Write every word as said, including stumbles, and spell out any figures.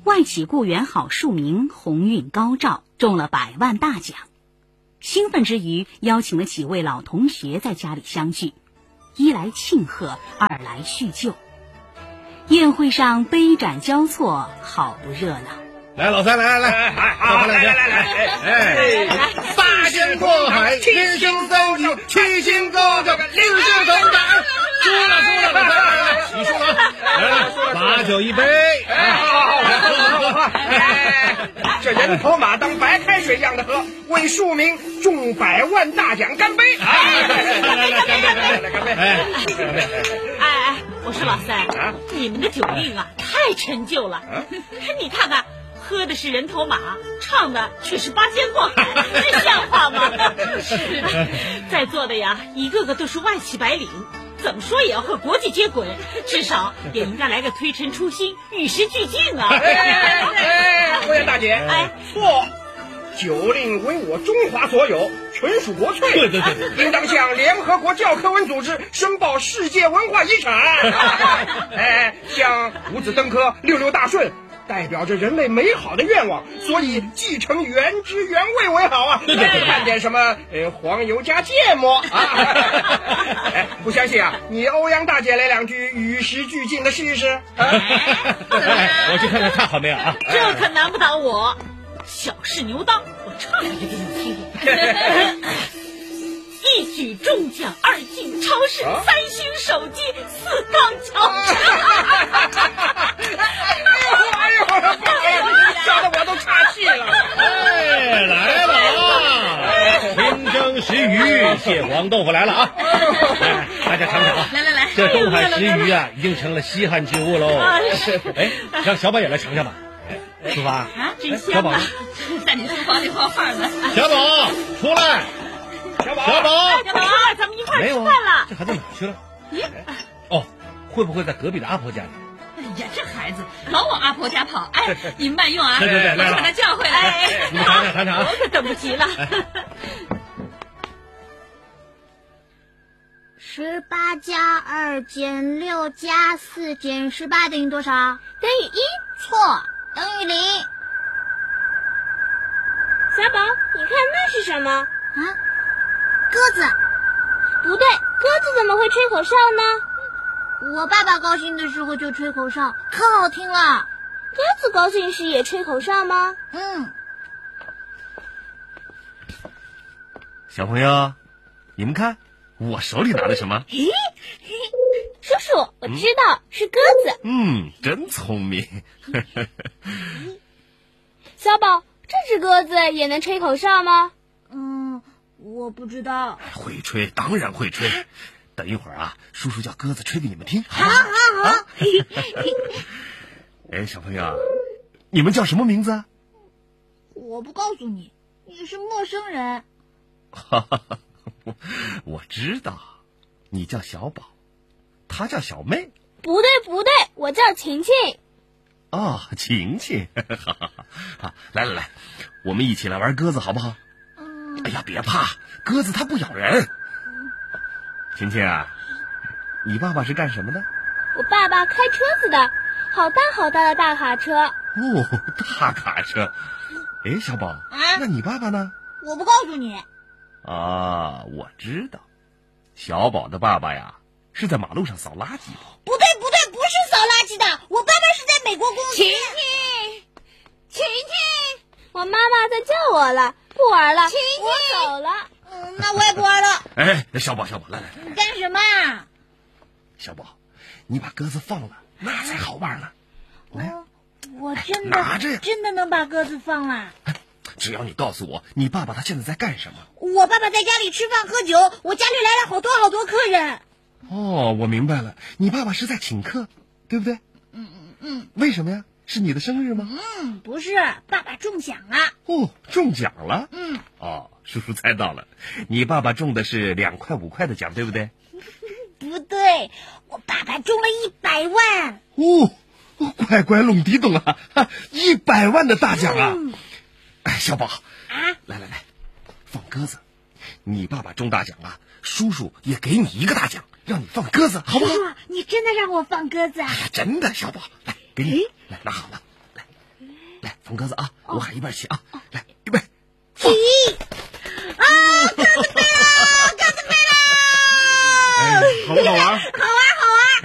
外企雇员郝树明鸿运高照，中了百万大奖。兴奋之余，邀请了几位老同学在家里相聚，一来庆贺，二来叙旧。宴会上杯盏交错，好不热闹。 来，老三，来来来，好，来来来来，哎，八仙过海，天生三级，七星高照，日月同展。输了，输了，老三，来来，你输了，来来，把酒一杯， 哎，好好好，喝喝喝，哎，这人头马当白开水一样的喝，为庶民中百万大奖干杯！ 来来来，干杯，来来干杯！哎哎哎，我说老三，你们的酒令啊，太陈旧了，你看看。喝的是人头马，唱的却是八仙过海，这像话吗？是的，在座的呀，一个个都是外企白领，怎么说也要和国际接轨，至少也应该来个推陈出新、与时俱进啊！ 哎哎，欧阳大姐， 哎， 错。酒令为我中华所有，纯属国粹。 对对对， 应当向联合国教科文组织申报世界文化遗产。哎，像五子登科、六六大顺。代表着人类美好的愿望，所以继承原汁原味为好啊！ 对对对， 看点什么呃黄油加芥末啊！哎，不相信啊？你欧阳大姐来两句与时俱进的试一试。 我去看看看好没有啊？ 这可难不倒我。小试牛刀，我唱两句给你听听。一举中奖，二进超市，啊、三星手机，四缸轿车。 哎呦，哎呦，笑得我都岔气了。 哎，来了啊！清蒸石鱼、蟹黄豆腐来了啊！来，大家尝尝啊！ 来来来， 这东海石鱼啊，已经成了稀罕之物喽。哎，让小宝也来尝尝吧。出发啊！真香啊！在你书房里画画呢。 小宝，出来！ 小宝， 小宝， 小宝，咱们一块儿吃饭了。 这孩子哪去了？哦，会不会在隔壁的阿婆家里？ 哎呀，这孩子老往阿婆家跑，哎，你慢用啊！ 对对对， 我把他叫回来。 哎，你们尝尝尝尝啊！ 我可等不及了。 十八加二减六加四减十八等于多少？ 等于一。 错，等于零。 小宝，你看那是什么？ 啊，鸽子。 不对，鸽子怎么会吹口哨呢？ 我爸爸高兴的时候就吹口哨，可好听了。 鸽子高兴时也吹口哨吗？ 嗯。 小朋友，你们看，我手里拿的什么？ 咦，叔叔，我知道、嗯、是鸽子。 嗯，真聪明。 小宝，这只鸽子也能吹口哨吗？ 嗯，我不知道。 会吹，当然会吹。等一会儿啊，叔叔叫鸽子吹给你们听。 好，好，好。啊、 哎，小朋友，你们叫什么名字？ 我不告诉你，你是陌生人。 哈哈哈，我知道，你叫小宝，他叫小妹。 不对，不对，我叫晴晴。 哦，晴晴，好好好，好，来来来，我们一起来玩鸽子好不好？ 嗯。 哎呀，别怕，鸽子它不咬人。嗯、晴晴啊，你爸爸是干什么的？ 我爸爸开车子的，好大好大的大卡车。 哦，大卡车。哎，小宝， 啊， 那你爸爸呢？ 我不告诉你。 啊，我知道，小宝的爸爸呀是在马路上扫垃圾的。 不对不对，不是扫垃圾的，我爸爸是在美国工作。 晴晴，晴晴，我妈妈在叫我了，不玩了， 晴晴， 我走了。 嗯，那我也不玩了。 哎，小宝小宝，来来来， 你干什么啊？ 小宝，你把鸽子放了，那才好玩呢。来， 我真的、 哎、拿着呀， 真的能把鸽子放了。 只要你告诉我，你爸爸他现在在干什么？ 我爸爸在家里吃饭喝酒，我家里来了好多好多客人。 哦，我明白了，你爸爸是在请客，对不对？ 嗯嗯嗯。 为什么呀？是你的生日吗？ 嗯，不是，爸爸中奖了。 哦，中奖了？ 嗯。 哦，叔叔猜到了，你爸爸中的是两块五块的奖，对不对？ 不对，我爸爸中了一百万。 哦，乖乖弄迪懂啊，一百万的大奖啊！嗯、哎，小宝啊， 来来来，放鸽子。你爸爸中大奖啊，叔叔也给你一个大奖，让你放鸽子，好不好？ 叔叔，你真的让我放鸽子啊？ 哎呀，真的，小宝，来，给你，来拿好了，来， 疯鸽子啊，我喊一半起啊，来，预备， 起！啊，鸽子飞了，鸽子飞了！ 哎，好不好玩？